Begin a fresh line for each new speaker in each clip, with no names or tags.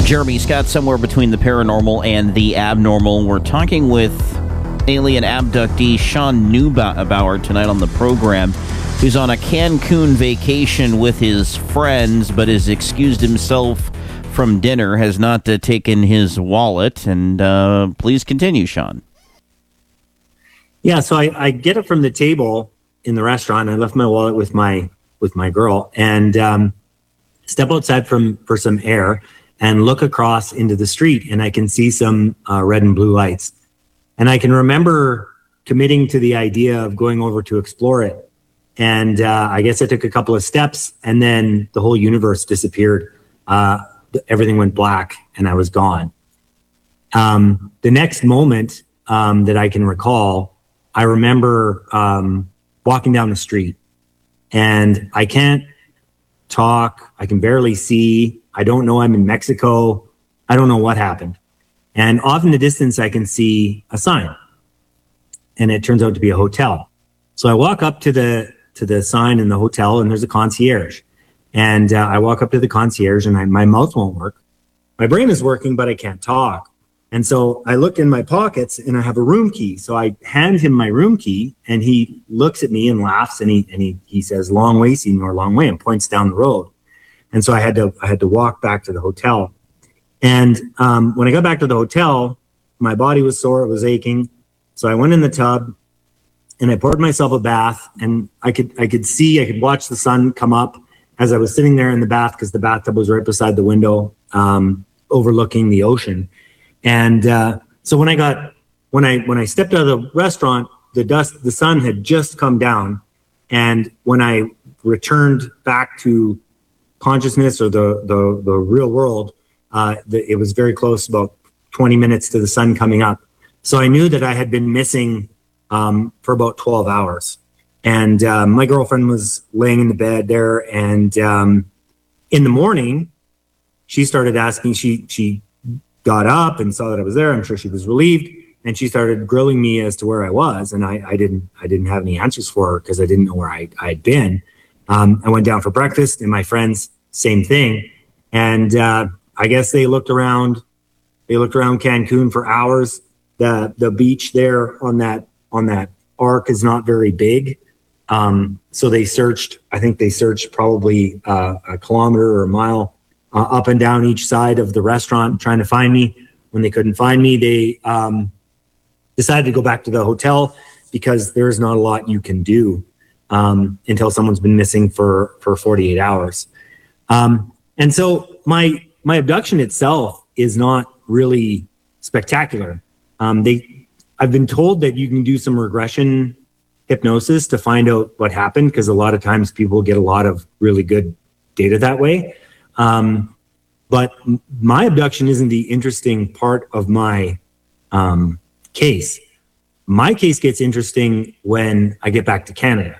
Jeremy Scott, somewhere between the paranormal and the abnormal. We're talking with alien abductee Sean Neubauer tonight on the program, who's on a Cancun vacation with his friends, but has excused himself from dinner, has not taken his wallet. And please continue, Sean.
Yeah, so I get up from the table in the restaurant. I left my wallet with my girl, and step outside for some air and look across into the street, and I can see some red and blue lights. And I can remember committing to the idea of going over to explore it. And I guess I took a couple of steps, and then the whole universe disappeared. Everything went black, and I was gone. The next moment that I can recall, I remember walking down the street, and I can't talk. I can barely see. I don't know I'm in Mexico. I don't know what happened. And off in the distance, I can see a sign, and it turns out to be a hotel. So I walk up to the sign in the hotel, and there's a concierge. And I walk up to the concierge, and my mouth won't work. My brain is working, but I can't talk. And so I look in my pockets, and I have a room key. So I hand him my room key, and he looks at me and laughs, and he says, "Long way, senor, long way," and points down the road. And so I had to walk back to the hotel. And when I got back to the hotel, my body was sore, it was aching. So I went in the tub, and I poured myself a bath, and I could watch the sun come up as I was sitting there in the bath, because the bathtub was right beside the window, overlooking the ocean. And so when I stepped out of the restaurant, the sun had just come down. And when I returned back to consciousness or the real world, it was very close, about 20 minutes to the sun coming up. So I knew that I had been missing for about 12 hours. And my girlfriend was laying in the bed there. And in the morning, she started asking, she got up and saw that I was there. I'm sure she was relieved. And she started grilling me as to where I was. And I didn't have any answers for her, because I didn't know where I had been. I went down for breakfast, and my friends, same thing. And I guess they looked around Cancun for hours. The beach there on that arc is not very big. So they searched probably a kilometer or a mile up and down each side of the restaurant trying to find me. When they couldn't find me, they decided to go back to the hotel, because there's not a lot you can do until someone's been missing for 48 hours. And so my abduction itself is not really spectacular. I've been told that you can do some regression hypnosis to find out what happened, because a lot of times people get a lot of really good data that way. But my abduction isn't the interesting part of my case. My case gets interesting when I get back to Canada.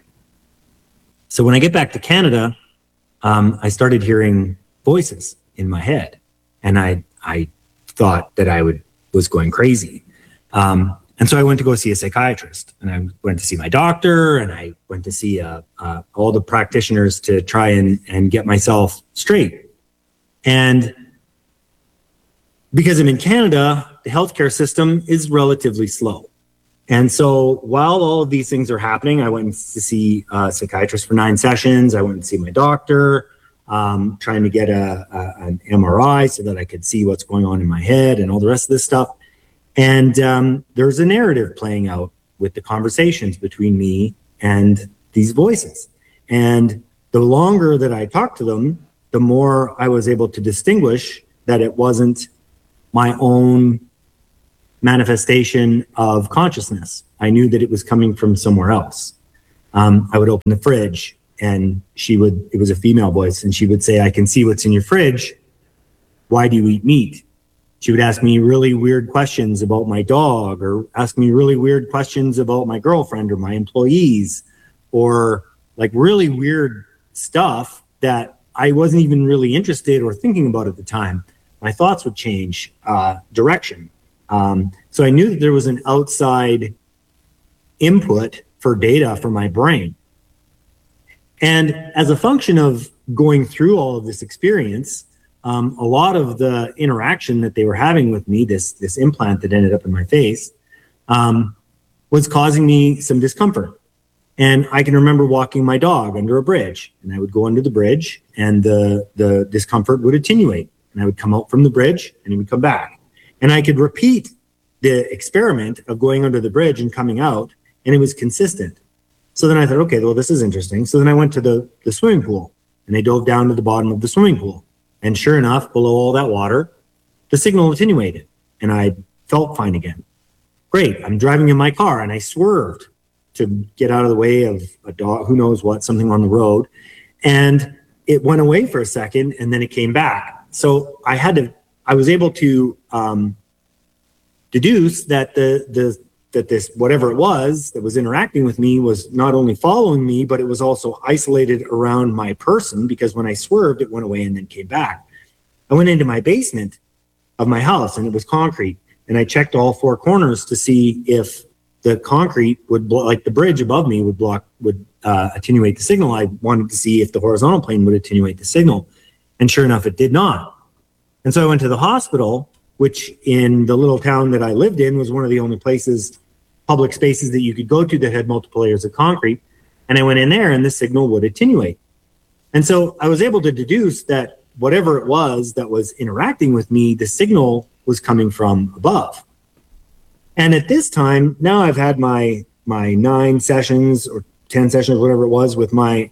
So when I get back to Canada, I started hearing voices in my head, and I thought that I was going crazy. And so I went to go see a psychiatrist, and I went to see my doctor, and I went to see all the practitioners to try and get myself straight. And because I'm in Canada, the healthcare system is relatively slow. And so while all of these things are happening, I went to see a psychiatrist for 9 sessions. I went to see my doctor, trying to get an MRI so that I could see what's going on in my head and all the rest of this stuff. And there's a narrative playing out with the conversations between me and these voices. And the longer that I talked to them, the more I was able to distinguish that it wasn't my own manifestation of consciousness. I knew that it was coming from somewhere else. I would open the fridge, and it was a female voice, and she would say, "I can see what's in your fridge. Why do you eat meat?" She would ask me really weird questions about my dog, or ask me really weird questions about my girlfriend or my employees, or like really weird stuff that I wasn't even really interested or thinking about at the time. My thoughts would change direction. So I knew that there was an outside input for data for my brain. And as a function of going through all of this experience, a lot of the interaction that they were having with me, this implant that ended up in my face, was causing me some discomfort. And I can remember walking my dog under a bridge, and I would go under the bridge, and the discomfort would attenuate, and I would come out from the bridge, and it would come back. And I could repeat the experiment of going under the bridge and coming out, and it was consistent. So then I thought, okay, well, this is interesting. So then I went to the swimming pool, and I dove down to the bottom of the swimming pool. And sure enough, below all that water, the signal attenuated, and I felt fine again. Great. I'm driving in my car, and I swerved to get out of the way of a dog, who knows what, something on the road. And it went away for a second, and then it came back. So I was able to deduce that that this, whatever it was that was interacting with me, was not only following me, but it was also isolated around my person, because when I swerved, it went away and then came back. I went into my basement of my house, and it was concrete. And I checked all four corners to see if the concrete would, like the bridge above me, would attenuate the signal. I wanted to see if the horizontal plane would attenuate the signal. And sure enough, it did not. And so I went to the hospital, which in the little town that I lived in was one of the only public spaces that you could go to that had multiple layers of concrete. And I went in there, and the signal would attenuate. And so I was able to deduce that whatever it was that was interacting with me, the signal was coming from above. And at this time, now I've had my 9 sessions or 10 sessions, whatever it was, with my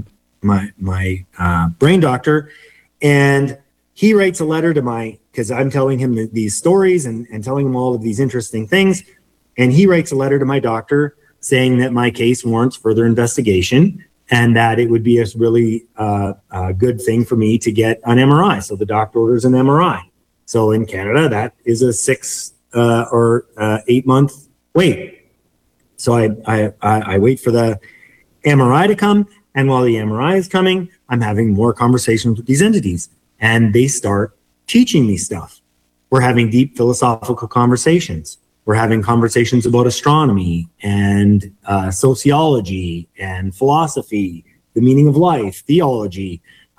brain doctor. And he writes a letter to because I'm telling him these stories and telling him all of these interesting things. And he writes a letter to my doctor saying that my case warrants further investigation and that it would be a really good thing for me to get an MRI. So the doctor orders an MRI. So in Canada, that is a 6 or 8 month wait. So I wait for the MRI to come. And while the MRI is coming, I'm having more conversations with these entities. And they start teaching me stuff. We're having deep philosophical conversations. We're having conversations about astronomy and sociology and philosophy, the meaning of life, theology.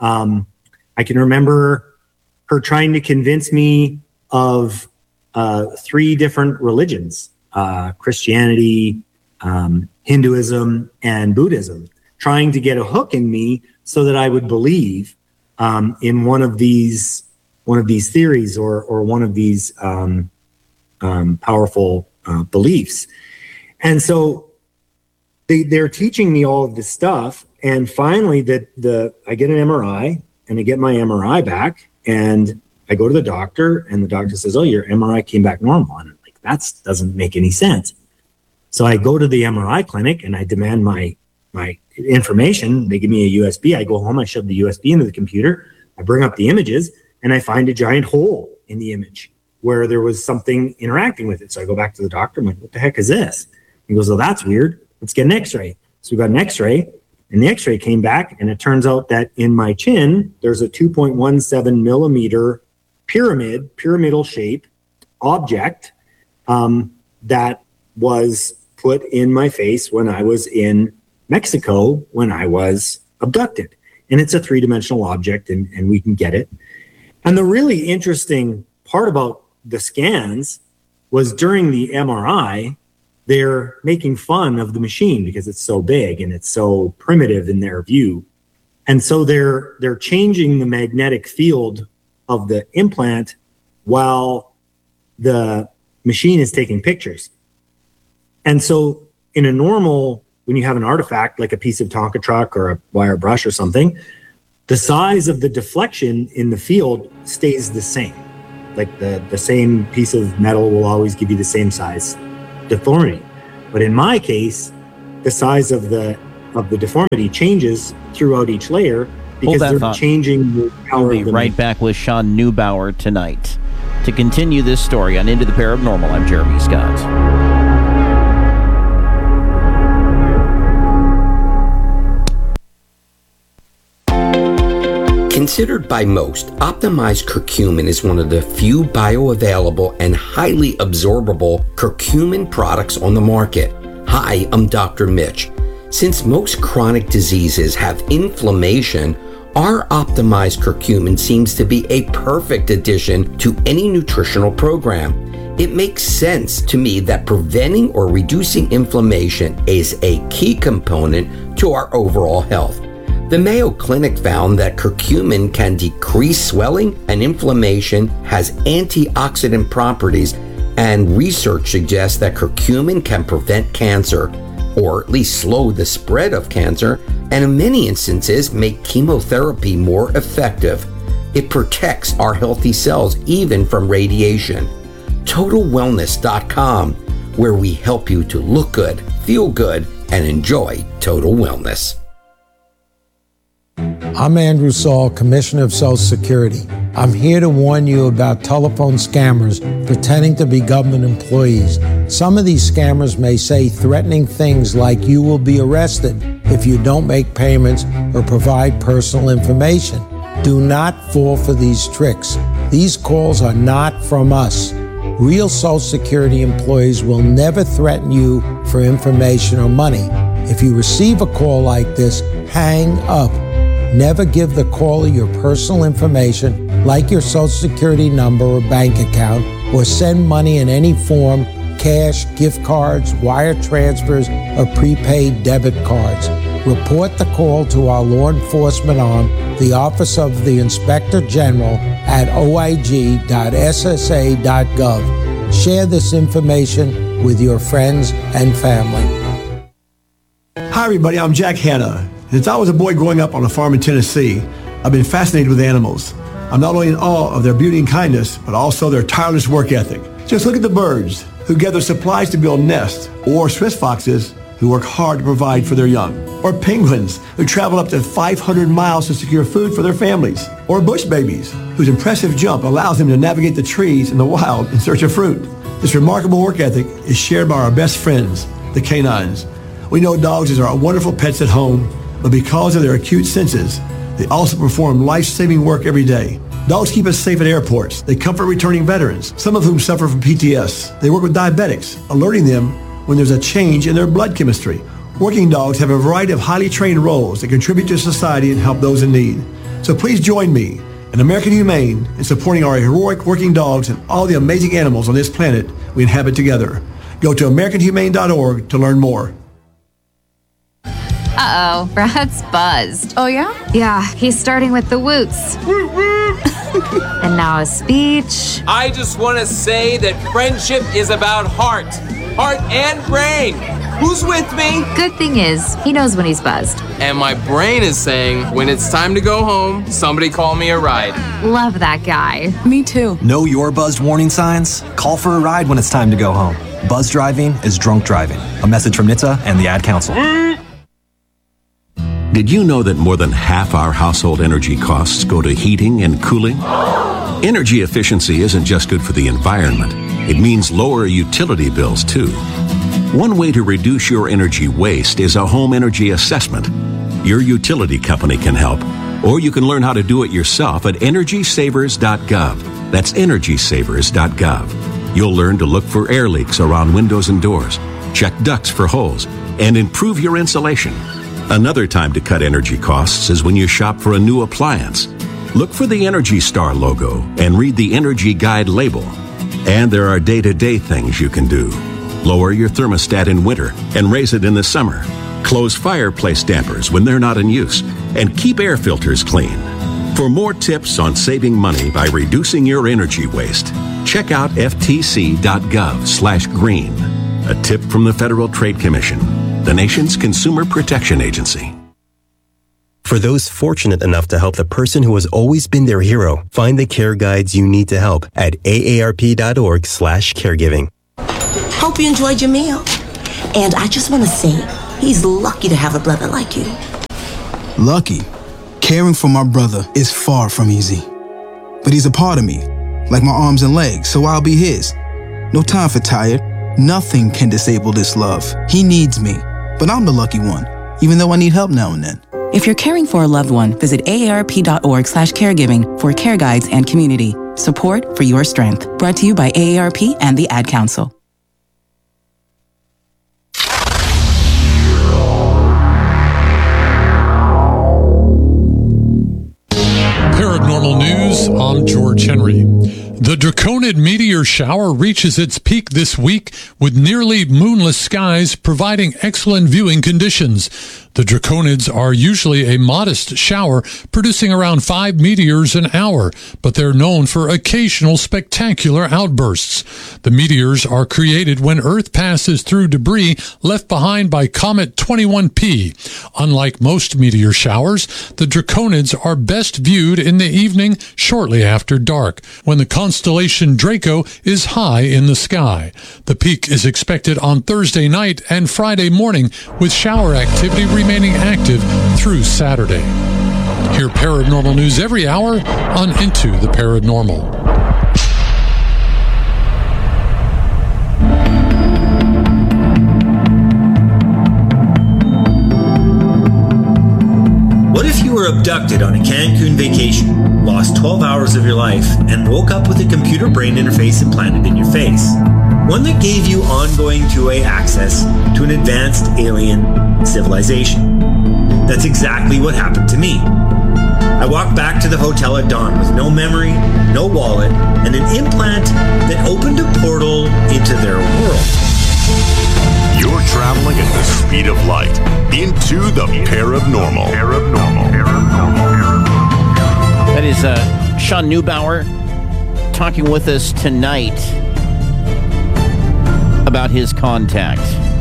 I can remember her trying to convince me of 3 different religions, Christianity, Hinduism, and Buddhism, trying to get a hook in me so that I would believe in one of these theories or one of these powerful beliefs. And so they're teaching me all of this stuff. And finally I get an MRI, and I get my MRI back, and I go to the doctor, and the doctor says, "Oh, your MRI came back normal." And I'm like, that doesn't make any sense. So I go to the MRI clinic, and I demand my information. They give me a USB. I go home, I shove the USB into the computer, I bring up the images, and I find a giant hole in the image where there was something interacting with it. So I go back to the doctor. I'm like, "What the heck is this?" He goes, "Oh, that's weird. Let's get an x-ray." So we got an x-ray, and the x-ray came back, and it turns out that in my chin, there's a 2.17 millimeter pyramidal shape object that was put in my face when I was in Mexico when I was abducted. And it's a 3-dimensional object, and we can get it. And the really interesting part about the scans was during the MRI, they're making fun of the machine because it's so big and it's so primitive in their view. And so they're changing the magnetic field of the implant while the machine is taking pictures. And so in a normal, when you have an artifact like a piece of Tonka truck or a wire brush or something, the size of the deflection in the field stays the same. Like the same piece of metal will always give you the same size deformity. But in my case, the size of the deformity changes throughout each layer because they're changing the power
of the... We'll be right back with Sean Neubauer tonight to continue this story on Into the Paranormal. I'm Jeremy Scott.
Considered by most, optimized curcumin is one of the few bioavailable and highly absorbable curcumin products on the market. Hi, I'm Dr. Mitch. Since most chronic diseases have inflammation Our optimized curcumin seems to be a perfect addition to any nutritional program. It makes sense to me that preventing or reducing inflammation is a key component to our overall health. The Mayo Clinic found that curcumin can decrease swelling and inflammation, has antioxidant properties, and research suggests that curcumin can prevent cancer, or at least slow the spread of cancer, and in many instances make chemotherapy more effective. It protects our healthy cells even from radiation. TotalWellness.com, where we help you to look good, feel good, and enjoy total wellness.
I'm Andrew Saul, Commissioner of Social Security. I'm here to warn you about telephone scammers pretending to be government employees. Some of these scammers may say threatening things like you will be arrested if you don't make payments or provide personal information. Do not fall for these tricks. These calls are not from us. Real Social Security employees will never threaten you for information or money. If you receive a call like this, hang up. Never give the caller your personal information, like your Social Security number or bank account, or send money in any form, cash, gift cards, wire transfers, or prepaid debit cards. Report the call to our law enforcement arm, the Office of the Inspector General, at oig.ssa.gov. Share this information with your friends and family.
Hi, everybody. I'm Jack Hanna. Since I was a boy growing up on a farm in Tennessee, I've been fascinated with animals. I'm not only in awe of their beauty and kindness, but also their tireless work ethic. Just look at the birds who gather supplies to build nests, or Swiss foxes who work hard to provide for their young, or penguins who travel up to 500 miles to secure food for their families, or bush babies whose impressive jump allows them to navigate the trees in the wild in search of fruit. This remarkable work ethic is shared by our best friends, the canines. We know dogs are wonderful pets at home, but because of their acute senses, they also perform life-saving work every day. Dogs keep us safe at airports. They comfort returning veterans, some of whom suffer from PTS. They work with diabetics, alerting them when there's a change in their blood chemistry. Working dogs have a variety of highly trained roles that contribute to society and help those in need. So please join me and American Humane in supporting our heroic working dogs and all the amazing animals on this planet we inhabit together. Go to AmericanHumane.org to learn more.
Uh-oh, Brad's buzzed.
Oh, yeah?
Yeah, he's starting with the woots. And now a speech.
I just want to say that friendship is about heart and brain. Who's with me?
Good thing is, he knows when he's buzzed.
And my brain is saying, when it's time to go home, somebody call me a ride.
Love that guy.
Me too.
Know your buzzed warning signs? Call for a ride when it's time to go home. Buzz driving is drunk driving. A message from NHTSA and the Ad Council.
Did you know that more than half our household energy costs go to heating and cooling? Energy efficiency isn't just good for the environment. It means lower utility bills, too. One way to reduce your energy waste is a home energy assessment. Your utility company can help, or you can learn how to do it yourself at EnergySavers.gov. That's EnergySavers.gov. You'll learn to look for air leaks around windows and doors, check ducts for holes, and improve your insulation. Another time to cut energy costs is when you shop for a new appliance. Look for the Energy Star logo and read the Energy Guide label. And there are day-to-day things you can do. Lower your thermostat in winter and raise it in the summer. Close fireplace dampers when they're not in use. And keep air filters clean. For more tips on saving money by reducing your energy waste, check out ftc.gov/green. A tip from the Federal Trade Commission, the nation's consumer protection agency.
For those fortunate enough to help the person who has always been their hero, find the care guides you need to help at aarp.org/caregiving.
Hope you enjoyed your meal. And I just want to say, he's lucky to have a brother like you.
Lucky? Caring for my brother is far from easy. But he's a part of me, like my arms and legs, so I'll be his. No time for tired. Nothing can disable this love. He needs me, but I'm the lucky one, even though I need help now and then.
If you're caring for a loved one, visit aarp.org/caregiving for care guides and community support for your strength. Brought to you by AARP and the Ad Council.
I'm George Henry. The Draconid meteor shower reaches its peak this week with nearly moonless skies providing excellent viewing conditions. The Draconids are usually a modest shower, producing around 5 meteors an hour, but they're known for occasional spectacular outbursts. The meteors are created when Earth passes through debris left behind by Comet 21P. Unlike most meteor showers, the Draconids are best viewed in the evening shortly after dark, when the constellation Draco is high in the sky. The peak is expected on Thursday night and Friday morning, with shower activity remaining active through Saturday. Hear paranormal news every hour on Into the Paranormal.
What if you were abducted on a Cancun vacation, lost 12 hours of your life, and woke up with a computer brain interface implanted in your face? One that gave you ongoing two-way access to an advanced alien civilization. That's exactly what happened to me. I walked back to the hotel at dawn with no memory, no wallet, and an implant that opened a portal into their world.
You're traveling at the speed of light into the paranormal.
That is Sean Neubauer talking with us tonight about his contact.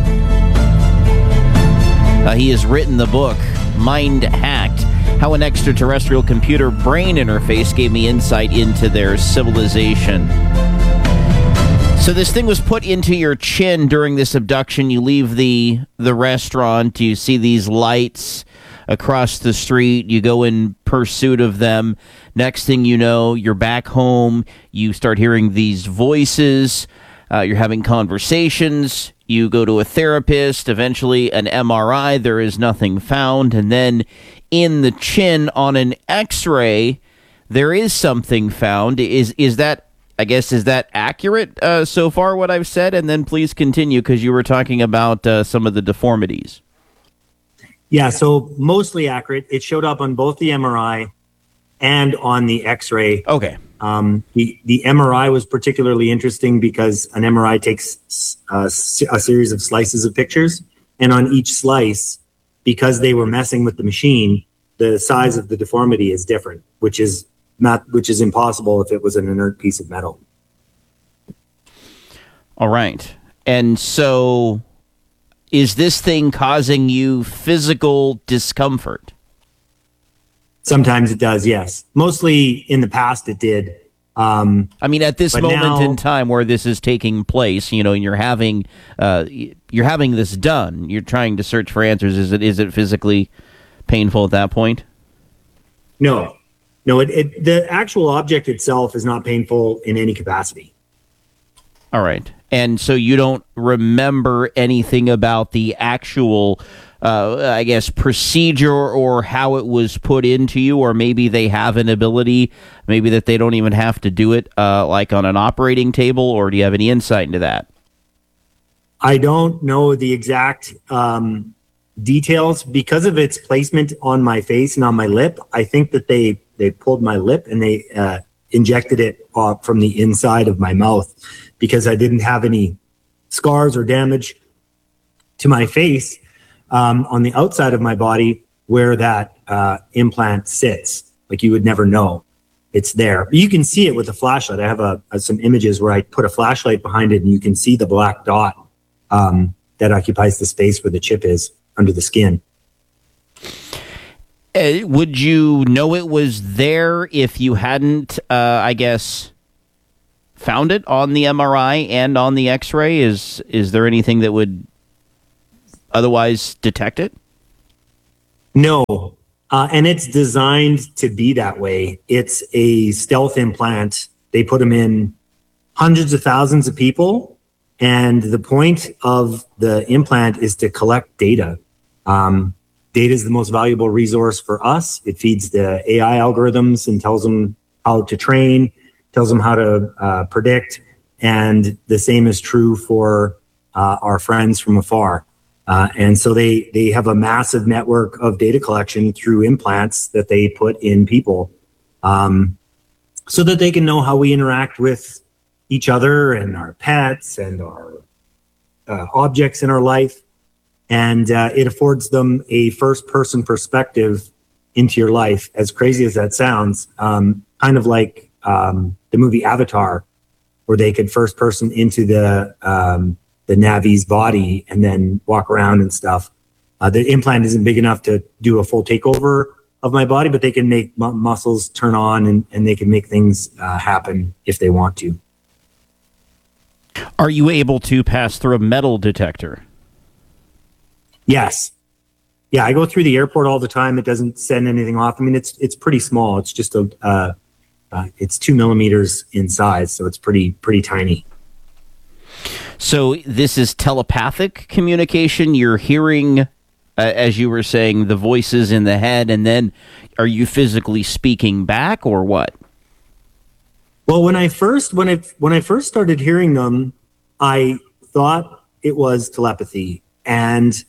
He has written the book, Mind Hacked, How an Extraterrestrial Computer Brain Interface Gave Me Insight into Their Civilization. So this thing was put into your chin during this abduction. You leave the restaurant, you see these lights across the street, you go in pursuit of them. Next thing you know, you're back home, you start hearing these voices, you're having conversations, you go to a therapist, eventually an MRI, there is nothing found, and then in the chin on an X-ray, there is something found. Is that, I guess, is that accurate so far, what I've said? And then please continue, because you were talking about some of the deformities.
Yeah, so mostly accurate. It showed up on both the MRI and on the X-ray.
Okay.
The MRI was particularly interesting because an MRI takes a series of slices of pictures, and on each slice, because they were messing with the machine, the size of the deformity is different, which is impossible if it was an inert piece of metal.
All right. And so is this thing causing you physical discomfort?
Sometimes it does, yes. Mostly in the past it did.
I mean, at this moment in time where this is taking place, and you're having this done, you're trying to search for answers. Is it physically painful at that point?
No, the actual object itself is not painful in any capacity.
All right. And so you don't remember anything about the actual, I guess, procedure or how it was put into you, or maybe they have an ability, maybe that they don't even have to do it like on an operating table, or do you have any insight into that?
I don't know the exact details because of its placement on my face and on my lip. I think that they pulled my lip and they injected it from the inside of my mouth because I didn't have any scars or damage to my face on the outside of my body where that implant sits. Like, you would never know it's there. You can see it with a flashlight. I have some images where I put a flashlight behind it and you can see the black dot that occupies the space where the chip is under the skin.
Would you know it was there if you hadn't, I guess, found it on the MRI and on the X-ray? Is there anything that would otherwise detect it?
No, and it's designed to be that way. It's a stealth implant. They put them in hundreds of thousands of people, and the point of the implant is to collect data. Data is the most valuable resource for us. It feeds the AI algorithms and tells them how to train, tells them how to predict, and the same is true for our friends from afar. And so they have a massive network of data collection through implants that they put in people. so that they can know how we interact with each other and our pets and our objects in our life. And it affords them a first-person perspective into your life, as crazy as that sounds, kind of like the movie Avatar, where they could first-person into the Navi's body and then walk around and stuff. The implant isn't big enough to do a full takeover of my body, but they can make muscles turn on and they can make things happen if they want to.
Are you able to pass through a metal detector?
Yes. Yeah, I go through the airport all the time. It doesn't send anything off. I mean, it's pretty small. It's just it's 2 millimeters in size, so it's pretty tiny.
So this is telepathic communication. You're hearing, as you were saying, the voices in the head, and then are you physically speaking back, or what?
Well, when I first started hearing them, I thought it was telepathy, and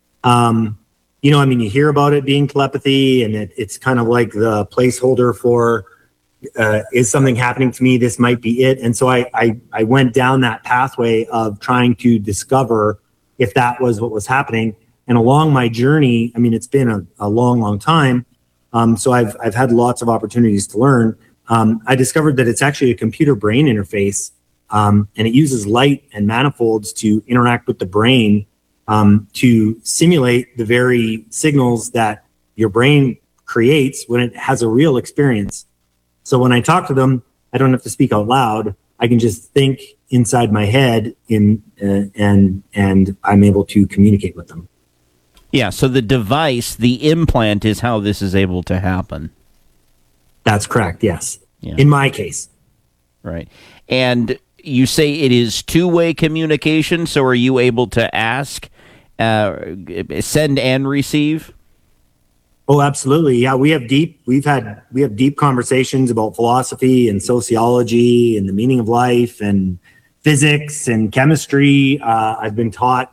I mean, you hear about it being telepathy, and it's kind of like the placeholder for is something happening to me? This might be it. And so I went down that pathway of trying to discover if that was what was happening. And along my journey, I mean, it's been a long, long time. So I've had lots of opportunities to learn. I discovered that it's actually a computer brain interface, and it uses light and manifolds to interact with the brain to simulate the very signals that your brain creates when it has a real experience. So when I talk to them, I don't have to speak out loud. I can just think inside my head and I'm able to communicate with them.
Yeah, so the device, the implant, is how this is able to happen.
That's correct, yes.
Yeah.
In my case.
Right. And you say it is two-way communication, so are you able to ask, send and receive?
Oh, absolutely. Yeah, we have deep conversations about philosophy and sociology and the meaning of life and physics and chemistry. I've been taught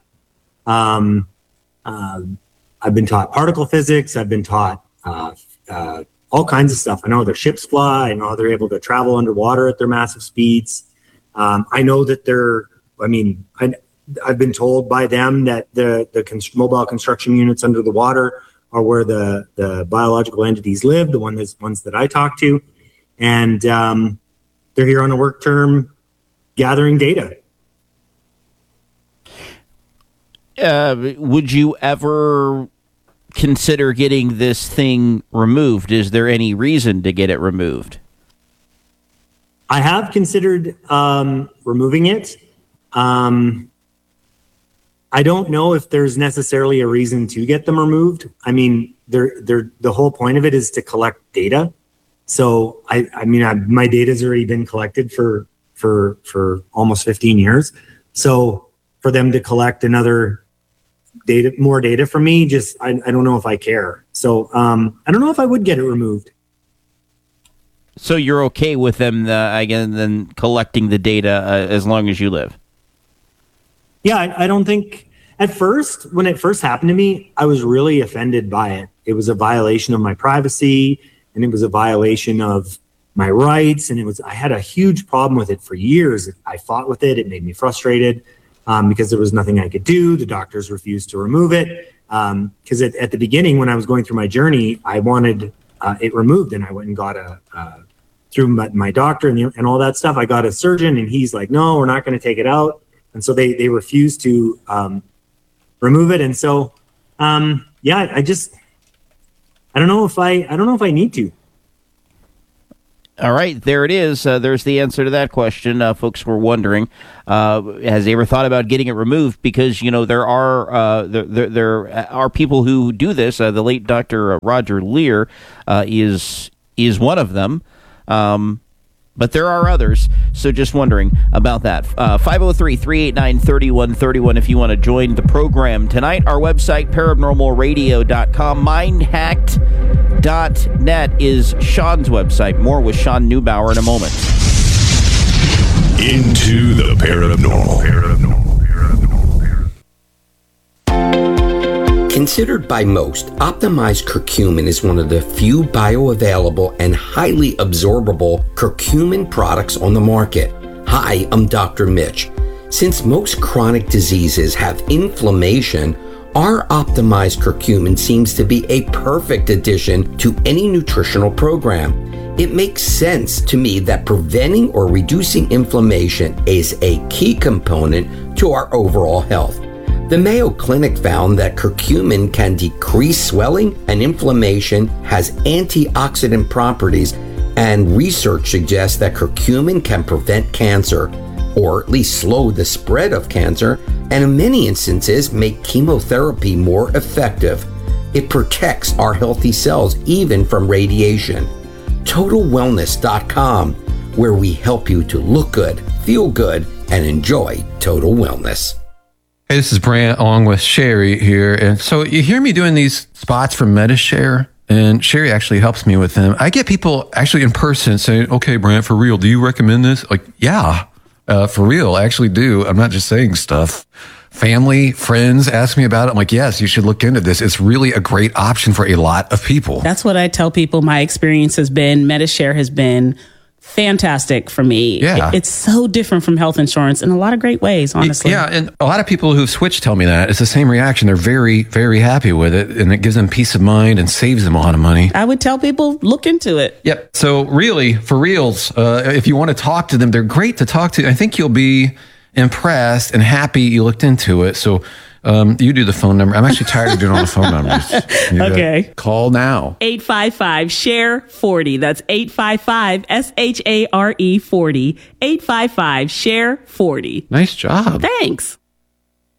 particle physics. I've been taught all kinds of stuff. I know their ships fly. I know they're able to travel underwater at their massive speeds. I know that I've been told by them that the mobile construction units under the water are where the biological entities live, the ones that I talk to. And they're here on a work term gathering data.
Would you ever consider getting this thing removed? Is there any reason to get it removed?
I have considered removing it. I don't know if there's necessarily a reason to get them removed. I mean, the whole point of it is to collect data. So my data's already been collected for almost 15 years. So for them to collect more data from me, I don't know if I care. So I don't know if I would get it removed.
So you're okay with them then collecting the data as long as you live?
Yeah, I don't think at first, when it first happened to me, I was really offended by it. It was a violation of my privacy, and it was a violation of my rights, and I had a huge problem with it for years. I fought with it. It made me frustrated because there was nothing I could do. The doctors refused to remove it because at the beginning, when I was going through my journey, I wanted it removed, and I went and got through my doctor and all that stuff. I got a surgeon, and he's like, "No, we're not going to take it out." And so they refused to remove it. And so, I don't know if I need to.
All right, there it is. There's the answer to that question. Folks were wondering, has he ever thought about getting it removed? Because there are people who do this. The late Dr. Roger Leir is one of them. But there are others, so just wondering about that. 503-389-3131 if you want to join the program tonight. Our website, paranormalradio.com. Mindhacked.net is Sean's website. More with Sean Neubauer in a moment.
Into the paranormal.
Considered by most, optimized curcumin is one of the few bioavailable and highly absorbable curcumin products on the market. Hi, I'm Dr. Mitch. Since most chronic diseases have inflammation, our optimized curcumin seems to be a perfect addition to any nutritional program. It makes sense to me that preventing or reducing inflammation is a key component to our overall health. The Mayo Clinic found that curcumin can decrease swelling and inflammation, has antioxidant properties, and research suggests that curcumin can prevent cancer, or at least slow the spread of cancer, and in many instances make chemotherapy more effective. It protects our healthy cells even from radiation. TotalWellness.com, where we help you to look good, feel good, and enjoy total wellness.
Hey, this is Brant along with Sherry here. And so you hear me doing these spots for MediShare, and Sherry actually helps me with them. I get people actually in person saying, okay, Brant, for real, do you recommend this? Like, yeah, for real, I actually do. I'm not just saying stuff. Family, friends ask me about it. I'm like, yes, you should look into this. It's really a great option for a lot of people.
That's what I tell people. My experience has been, MediShare has been fantastic for me.
Yeah.
It's so different from health insurance in a lot of great ways, honestly.
Yeah, and a lot of people who've switched tell me that. It's the same reaction. They're very, very happy with it, and it gives them peace of mind and saves them a lot of money.
I would tell people, look into it.
Yep. So really, for reals, if you want to talk to them, they're great to talk to. I think you'll be impressed and happy you looked into it. So you do the phone number. I'm actually tired of doing all the phone numbers.
Okay.
Call now.
855-SHARE-40. That's 855-SHARE-40. 855-SHARE-40.
Nice job.
Thanks.